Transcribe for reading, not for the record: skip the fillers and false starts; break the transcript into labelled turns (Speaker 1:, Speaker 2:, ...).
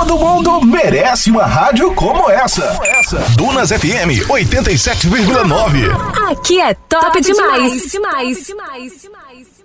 Speaker 1: Todo mundo merece uma rádio como essa. Dunas FM 87,9.
Speaker 2: Aqui é top demais.